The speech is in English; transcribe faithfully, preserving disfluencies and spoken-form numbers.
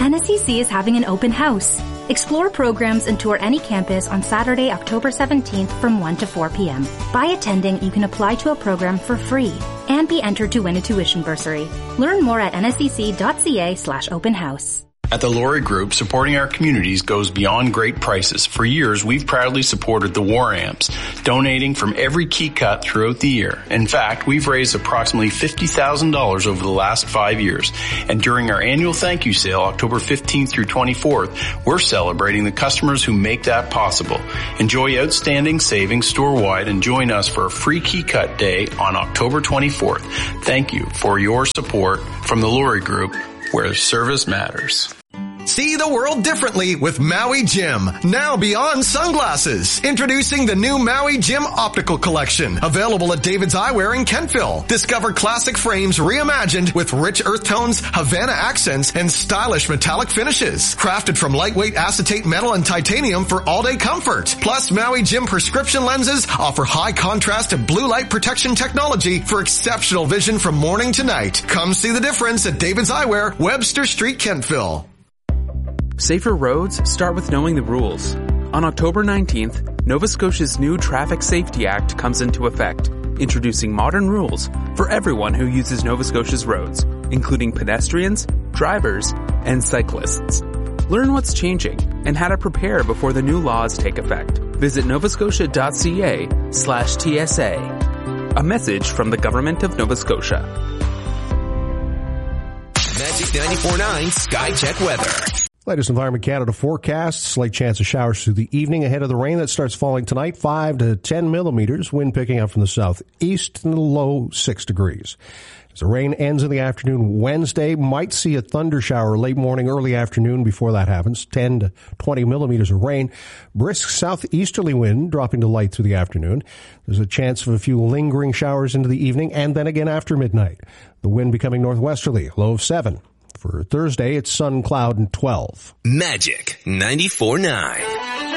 N S C C is having an open house. Explore programs and tour any campus on Saturday, October seventeenth from one to four p.m. By attending, you can apply to a program for free and be entered to win a tuition bursary. Learn more at nscc.ca slash open house. At the Laurie Group, supporting our communities goes beyond great prices. For years, we've proudly supported the War Amps, donating from every key cut throughout the year. In fact, we've raised approximately fifty thousand dollars over the last five years. And during our annual thank you sale, October fifteenth through twenty-fourth, we're celebrating the customers who make that possible. Enjoy outstanding savings store-wide and join us for a free key cut day on October twenty-fourth. Thank you for your support from the Laurie Group, where service matters. See the world differently with Maui Jim. Now beyond sunglasses. Introducing the new Maui Jim Optical Collection. Available at David's Eyewear in Kentville. Discover classic frames reimagined with rich earth tones, Havana accents, and stylish metallic finishes. Crafted from lightweight acetate metal and titanium for all-day comfort. Plus, Maui Jim prescription lenses offer high contrast and blue light protection technology for exceptional vision from morning to night. Come see the difference at David's Eyewear, Webster Street, Kentville. Safer roads start with knowing the rules. On October nineteenth, Nova Scotia's new Traffic Safety Act comes into effect, introducing modern rules for everyone who uses Nova Scotia's roads, including pedestrians, drivers, and cyclists. Learn what's changing and how to prepare before the new laws take effect. Visit novascotia.ca slash TSA. A message from the Government of Nova Scotia. Magic ninety-four point nine Sky Check Weather. Latest Environment Canada forecast, slight chance of showers through the evening ahead of the rain that starts falling tonight, five to ten millimeters, wind picking up from the southeast in the low six degrees. As the rain ends in the afternoon Wednesday, might see a thunder shower late morning, early afternoon before that happens, ten to twenty millimeters of rain. Brisk southeasterly wind dropping to light through the afternoon. There's a chance of a few lingering showers into the evening and then again after midnight. The wind becoming northwesterly, low of seven. For Thursday, it's sun, cloud, and twelve. Magic ninety-four point nine.